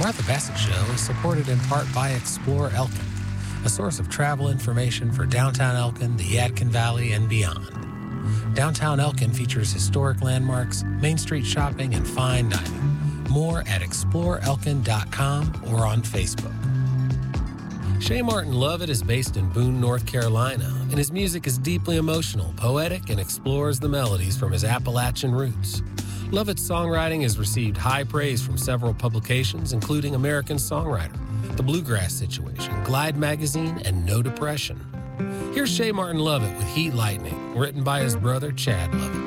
Martha Bassett Show is supported in part by Explore Elkin, a source of travel information for downtown Elkin, the Yadkin Valley, and beyond. Downtown Elkin features historic landmarks, Main Street shopping, and fine dining. More at exploreelkin.com or on Facebook. Shea Martin Lovett is based in Boone, North Carolina, and his music is deeply emotional, poetic, and explores the melodies from his Appalachian roots. Lovett's songwriting has received high praise from several publications, including American Songwriter, The Bluegrass Situation, Glide Magazine, and No Depression. Here's Shea Martin Lovett with Heat Lightning, written by his brother Chad Lovett.